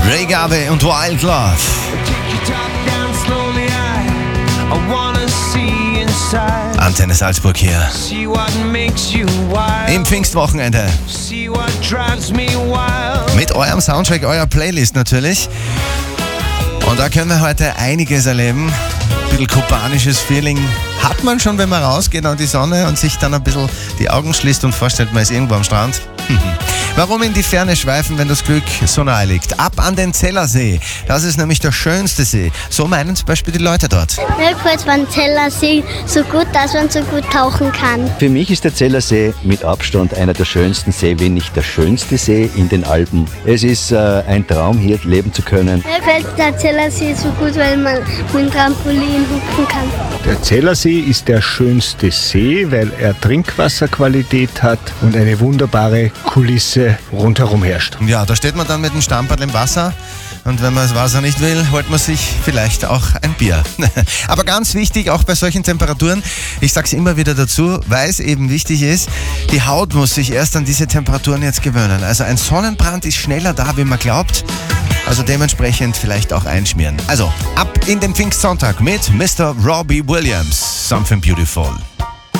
Ray Garvey und Wild Love. Antenne Salzburg hier. Im Pfingstwochenende. Mit eurem Soundtrack, eurer Playlist natürlich. Und da können wir heute einiges erleben. Ein bisschen kubanisches Feeling hat man schon, wenn man rausgeht an die Sonne und sich dann ein bisschen die Augen schließt und vorstellt, man ist irgendwo am Strand. Warum in die Ferne schweifen, wenn das Glück so nahe liegt? Ab an den Zellersee. Das ist nämlich der schönste See. So meinen zum Beispiel die Leute dort. Mir gefällt beim Zellersee so gut, dass man so gut tauchen kann. Für mich ist der Zellersee mit Abstand einer der schönsten See, wenn nicht der schönste See in den Alpen. Es ist ein Traum, hier leben zu können. Mir gefällt der Zellersee so gut, weil man mit dem Trampolin hupfen kann. Der Zellersee ist der schönste See, weil er Trinkwasserqualität hat und eine wunderbare Kulisse rundherum herrscht. Ja, da steht man dann mit dem Stamperl im Wasser und wenn man das Wasser nicht will, holt man sich vielleicht auch ein Bier. Aber ganz wichtig, auch bei solchen Temperaturen, ich sage es immer wieder dazu, weil es eben wichtig ist, die Haut muss sich erst an diese Temperaturen jetzt gewöhnen. Also ein Sonnenbrand ist schneller da, wie man glaubt. Also dementsprechend vielleicht auch einschmieren. Also ab in den Pfingstsonntag mit Mr. Robbie Williams. Something Beautiful.